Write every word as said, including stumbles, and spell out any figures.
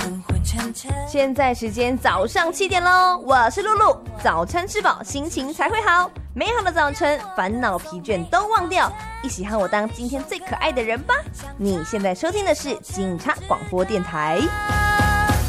现在时间早上七点咯，我是露露。早餐吃饱心情才会好，美好的早晨烦恼疲倦都忘掉，一起和我当今天最可爱的人吧。你现在收听的是警察广播电台。